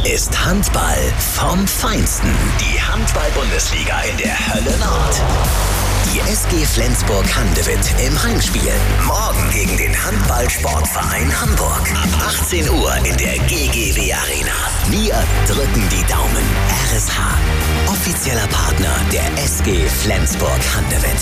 ist Handball vom Feinsten. Die Handball-Bundesliga in der Hölle Nord. Die SG Flensburg-Handewitt im Heimspiel. Morgen gegen den Handball-Sportverein Hamburg. Ab 18 Uhr in der GGW Arena. Wir drücken die Daumen. RSH, offizieller Partner der SG Flensburg-Handewitt.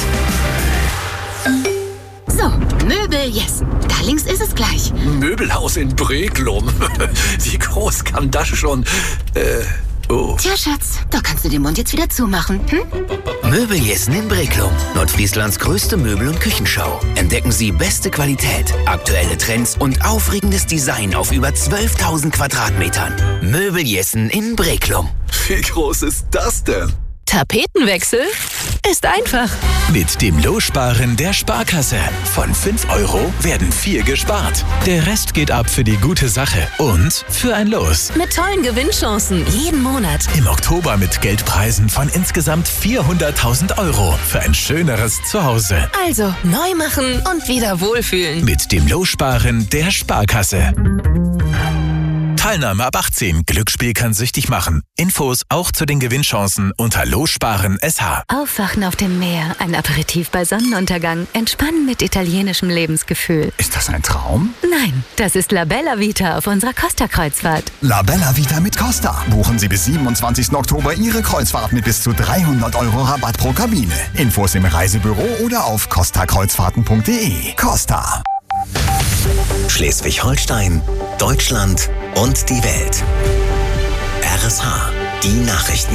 So, Möbel Jessen. Da links ist es gleich. Möbelhaus in Breklum. Wie groß kann das schon? Tja, Schatz, da kannst du den Mund jetzt wieder zumachen. Möbel Jessen in Breklum. Nordfrieslands größte Möbel- und Küchenschau. Entdecken Sie beste Qualität, aktuelle Trends und aufregendes Design auf über 12.000 Quadratmetern. Möbel Jessen in Breklum. Wie groß ist das denn? Tapetenwechsel ist einfach. Mit dem Lossparen der Sparkasse. Von 5 € werden 4 gespart. Der Rest geht ab für die gute Sache und für ein Los. Mit tollen Gewinnchancen jeden Monat. Im Oktober mit Geldpreisen von insgesamt 400.000 € für ein schöneres Zuhause. Also neu machen und wieder wohlfühlen. Mit dem Lossparen der Sparkasse. Teilnahme ab 18. Glücksspiel kann süchtig machen. Infos auch zu den Gewinnchancen unter Lossparen SH. Aufwachen auf dem Meer, ein Aperitif bei Sonnenuntergang, entspannen mit italienischem Lebensgefühl. Ist das ein Traum? Nein, das ist La Bella Vita auf unserer Costa-Kreuzfahrt. La Bella Vita mit Costa. Buchen Sie bis 27. Oktober Ihre Kreuzfahrt mit bis zu 300 € Rabatt pro Kabine. Infos im Reisebüro oder auf costakreuzfahrten.de. Costa. Schleswig-Holstein, Deutschland und die Welt. RSH, die Nachrichten.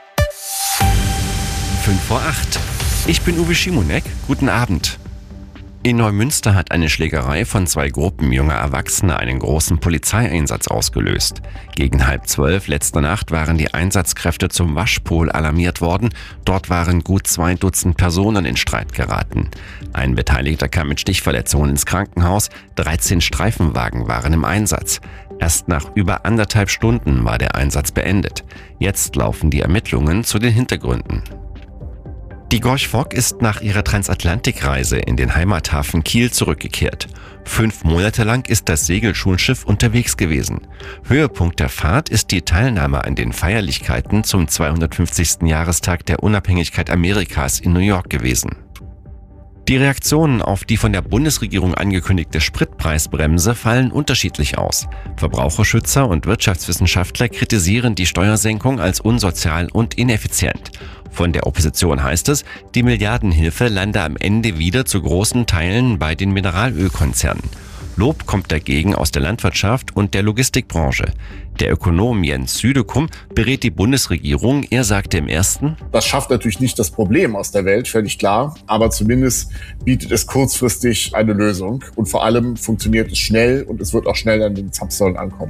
7:55. Ich bin Uwe Schimonek. Guten Abend. In Neumünster hat eine Schlägerei von 2 Gruppen junger Erwachsener einen großen Polizeieinsatz ausgelöst. Gegen 11:30 letzte Nacht waren die Einsatzkräfte zum Waschpol alarmiert worden. Dort waren gut 2 Dutzend Personen in Streit geraten. Ein Beteiligter kam mit Stichverletzungen ins Krankenhaus. 13 Streifenwagen waren im Einsatz. Erst nach über 1,5 Stunden war der Einsatz beendet. Jetzt laufen die Ermittlungen zu den Hintergründen. Die Gorch Fock ist nach ihrer Transatlantikreise in den Heimathafen Kiel zurückgekehrt. 5 Monate lang ist das Segelschulschiff unterwegs gewesen. Höhepunkt der Fahrt ist die Teilnahme an den Feierlichkeiten zum 250. Jahrestag der Unabhängigkeit Amerikas in New York gewesen. Die Reaktionen auf die von der Bundesregierung angekündigte Spritpreisbremse fallen unterschiedlich aus. Verbraucherschützer und Wirtschaftswissenschaftler kritisieren die Steuersenkung als unsozial und ineffizient. Von der Opposition heißt es, die Milliardenhilfe lande am Ende wieder zu großen Teilen bei den Mineralölkonzernen. Lob kommt dagegen aus der Landwirtschaft und der Logistikbranche. Der Ökonom Jens Südekum berät die Bundesregierung. Er sagte im ersten: Das schafft natürlich nicht das Problem aus der Welt, völlig klar. Aber zumindest bietet es kurzfristig eine Lösung. Und vor allem funktioniert es schnell und es wird auch schnell an den Zapfsäulen ankommen.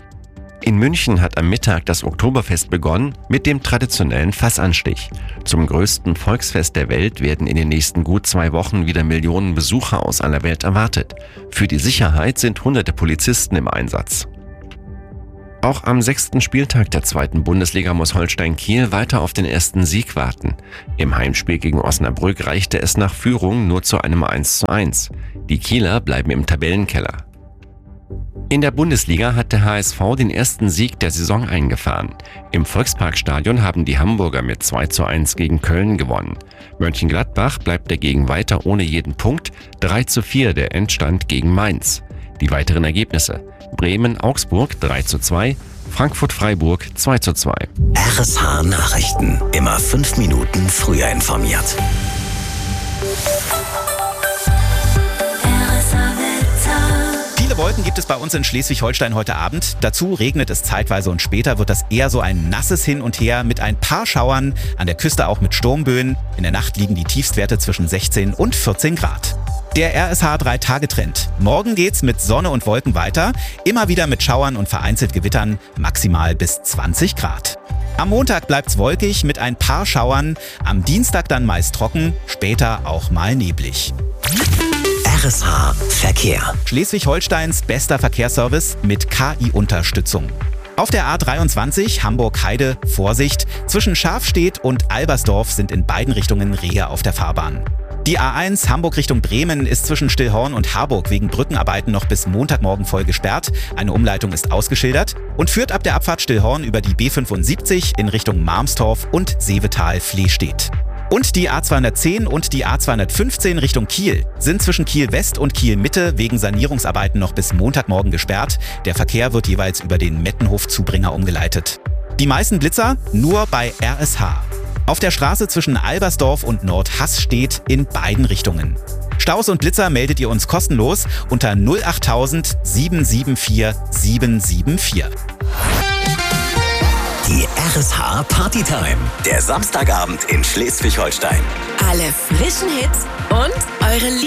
In München hat am Mittag das Oktoberfest begonnen mit dem traditionellen Fassanstich. Zum größten Volksfest der Welt werden in den nächsten gut 2 Wochen wieder Millionen Besucher aus aller Welt erwartet. Für die Sicherheit sind hunderte Polizisten im Einsatz. Auch am 6. Spieltag der 2. Bundesliga muss Holstein Kiel weiter auf den ersten Sieg warten. Im Heimspiel gegen Osnabrück reichte es nach Führung nur zu einem 1:1. Die Kieler bleiben im Tabellenkeller. In der Bundesliga hat der HSV den ersten Sieg der Saison eingefahren. Im Volksparkstadion haben die Hamburger mit 2:1 gegen Köln gewonnen. Mönchengladbach bleibt dagegen weiter ohne jeden Punkt. 3:4 der Endstand gegen Mainz. Die weiteren Ergebnisse: Bremen-Augsburg 3:2, Frankfurt-Freiburg 2:2. RSH Nachrichten. Immer 5 Minuten früher informiert. Viele Wolken gibt es bei uns in Schleswig-Holstein heute Abend. Dazu regnet es zeitweise und später wird das eher so ein nasses Hin und Her mit ein paar Schauern, an der Küste auch mit Sturmböen. In der Nacht liegen die Tiefstwerte zwischen 16 und 14 Grad. Der RSH 3-Tage-Trend. Morgen geht's mit Sonne und Wolken weiter, immer wieder mit Schauern und vereinzelt Gewittern, maximal bis 20 Grad. Am Montag bleibt's wolkig mit ein paar Schauern, am Dienstag dann meist trocken, später auch mal neblig. RSH Verkehr. Schleswig-Holsteins bester Verkehrsservice mit KI-Unterstützung. Auf der A23 Hamburg-Heide, Vorsicht, zwischen Schafstedt und Albersdorf sind in beiden Richtungen Rehe auf der Fahrbahn. Die A1 Hamburg Richtung Bremen ist zwischen Stillhorn und Harburg wegen Brückenarbeiten noch bis Montagmorgen voll gesperrt. Eine Umleitung ist ausgeschildert. und führt ab der Abfahrt Stillhorn über die B75 in Richtung Marmstorf und Seevetal-Flehstedt. Und die A210 und die A215 Richtung Kiel sind zwischen Kiel West und Kiel Mitte wegen Sanierungsarbeiten noch bis Montagmorgen gesperrt. Der Verkehr wird jeweils über den Mettenhof-Zubringer umgeleitet. Die meisten Blitzer nur bei RSH. Auf der Straße zwischen Albersdorf und Nordhaßstedt in beiden Richtungen. Staus und Blitzer meldet ihr uns kostenlos unter 08000 774 774. Die RSH Partytime, der Samstagabend in Schleswig-Holstein. Alle frischen Hits und eure